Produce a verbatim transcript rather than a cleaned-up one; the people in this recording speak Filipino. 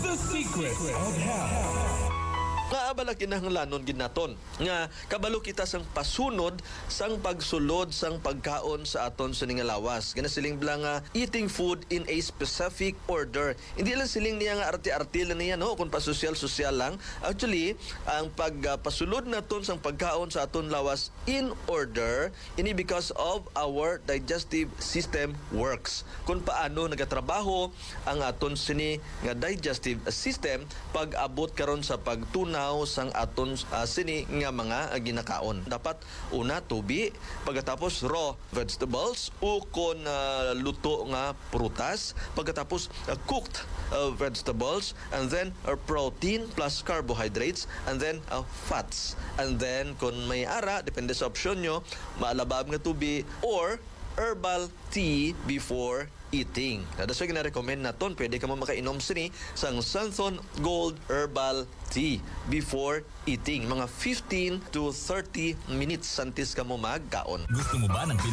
The Secret of Health. Nga abala kinahanglanon gid naton nga kabalo kita sang pasunod sang pagsulod sang pagkaon sa aton sa lawas. Gana siling bla nga eating food in a specific order. Hindi lang siling niya nga arti-arti lang niya no kung pasosyal-sosyal lang. Actually, ang pagpasulod naton sang pagkaon sa aton lawas in order ini because of our digestive system works. Kung paano nagatrabaho ang aton sini nga digestive system pag abot karon sa pagtuna sang aton uh, sini nga mga uh, ginakaon. Dapat una tubi, pagkatapos raw vegetables o kon uh, luto nga prutas, pagkatapos uh, cooked uh, vegetables, and then uh, protein plus carbohydrates, and then uh, fats. And then kung may ara, depende sa opsyon nyo, maalabab nga tubi or herbal tea before eating. That's why gina-recommend naton pwede ka mo makainom sini sang Santhon Gold Herbal Tea before eating. Mga fifteen to thirty minutes santis ka mo magkaon. Gusto mo ba ng